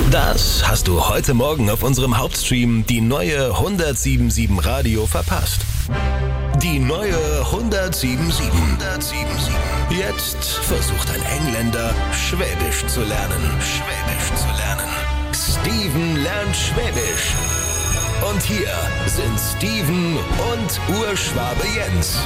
Das hast du heute Morgen auf unserem Hauptstream die neue 107.7 Radio verpasst. Die neue 107.7. Jetzt versucht ein Engländer, Schwäbisch zu lernen. Steven lernt Schwäbisch. Und hier sind Steven und Urschwabe Jens.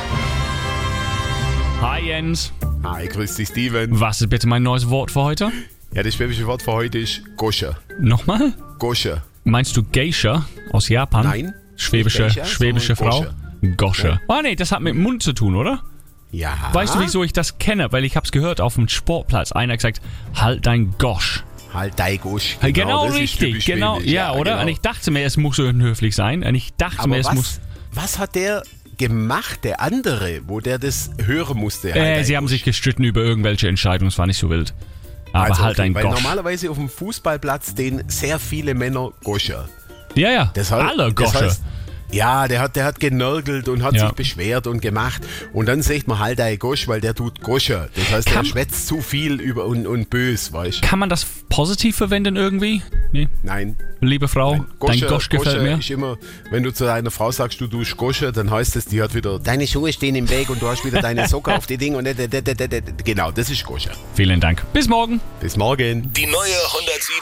Hi Jens. Hi, grüß dich Steven. Was ist bitte mein neues Wort für heute? Ja, das schwäbische Wort für heute ist Gosche. Nochmal? Gosche. Meinst du Geisha aus Japan? Nein. Schwäbische Frau? Gosche. Gosche. Ja. Oh nee, das hat mit dem Mund zu tun, oder? Ja. Weißt du, wieso ich das kenne? Weil ich hab's gehört auf dem Sportplatz. Einer hat gesagt, halt dein Gosch. Halt dein Gosch. Genau das ist richtig. typisch Genau, schwäbisch. ja, oder? Genau. Und ich dachte mir, es muss so unhöflich sein. Und ich dachte Aber mir, es muss... was hat der gemacht, der andere, wo der das hören musste? Sie haben sich gestritten über irgendwelche Entscheidungen, das war nicht so wild. Aber also, halt ein weil Gosch. normalerweise auf dem Fußballplatz stehen sehr viele Männer Gosche. Ja, alle Das Gosche. heißt, ja, der hat genörgelt und hat Ja. sich beschwert und gemacht. Und dann sagt man halt ein Gosch, weil der tut Gosche. Das heißt, der schwätzt zu viel über und bös, weißt du? Kann man das positiv verwenden irgendwie? Nee. Nein. Liebe Frau, dein Gosch gefällt mir. Ist immer, wenn du zu deiner Frau sagst, du tust Gosche, dann heißt es, die hat wieder, deine Schuhe stehen im Weg und du hast wieder deine Socke auf die Dinge und genau, das ist Gosche. Vielen Dank. Bis morgen. Bis morgen. Die neue 107.7